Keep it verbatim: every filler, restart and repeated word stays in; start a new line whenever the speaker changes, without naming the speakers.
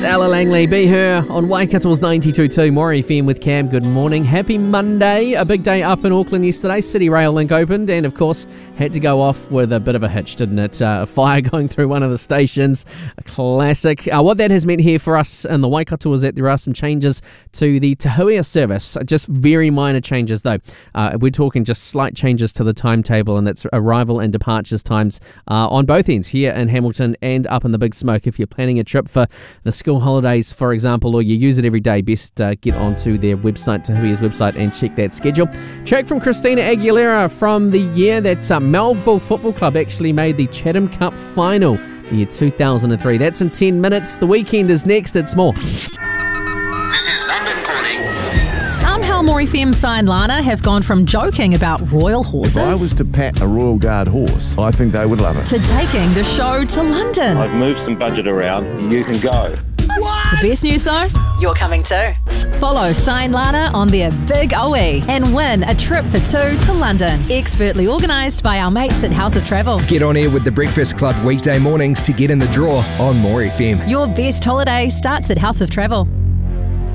It's Ella Langley, Be Her on Waikato's ninety-two point two, More F M with Cam. Good morning. Happy Monday. A big day up in Auckland yesterday. City Rail Link opened and, of course, had to go off with a bit of a hitch, didn't it? Uh, a fire going through one of the stations. A classic. Uh, what that has meant here for us in the Waikato is that there are some changes to the Tahuia service. Just very minor changes, though. Uh, we're talking just slight changes to the timetable, and that's arrival and departures times uh, on both ends here in Hamilton and up in the Big Smoke. If you're planning a trip for the school holidays, for example, or you use it every day, best uh, get onto their website, Tahuia's website, and check that schedule. Track from Christina Aguilera from the year that uh, Melville Football Club actually made the Chatham Cup final, the year two thousand three. That's in ten minutes. The weekend is next. It's more.
This is London calling.
Somehow More F M Sign Lana have gone from joking about royal horses
If I was to pat a Royal Guard horse, I think they would love it.
to taking the show to London.
I've moved some budget around. You can go.
The best news though, you're coming too. Follow Sign Lana on their Big O E and win a trip for two to London. Expertly organised by our mates at House of Travel.
Get on air with the Breakfast Club weekday mornings to get in the draw on More F M.
Your best holiday starts at House of Travel.